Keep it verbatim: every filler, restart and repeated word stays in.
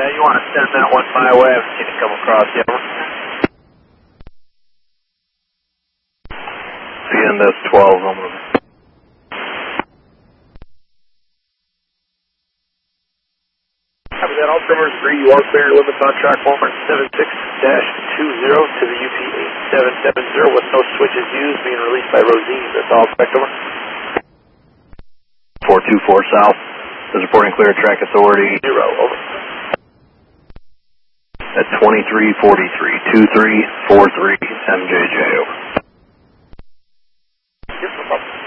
Yeah, you want to send that one my way? I haven't seen it come across yet. C N S twelve, I'm going to... Copy that, all Tremors agree you are clear limits on track one seven six dash two zero to the U P eight seven seven zero with no switches used, being released by Rosine. That's all, correct, over. four two four South, is reporting clear track authority. Zero, over. At twenty-three forty-three, two three four three M J J, over. Yes, no problem.